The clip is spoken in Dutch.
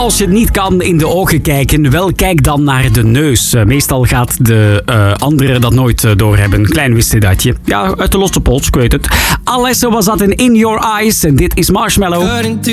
Als je het niet kan in de ogen kijken, wel kijk dan naar de neus. Meestal gaat de andere dat nooit doorhebben. Klein wist je datje. Ja, uit de losse pols, ik weet het. Alesso was dat in Your Eyes en dit is Marshmallow.